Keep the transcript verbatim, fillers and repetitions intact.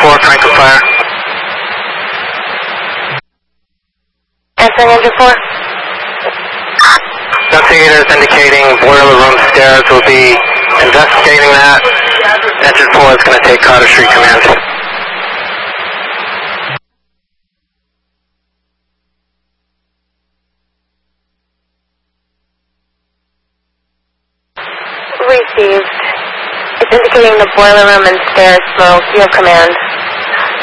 four, Franklin Fire. Answering engine four. Investigators indicating boiler room stairs will be investigating that. Engine four is going to take Carter Street command. Received. It's indicating the boiler room and stairs smoke. You have command.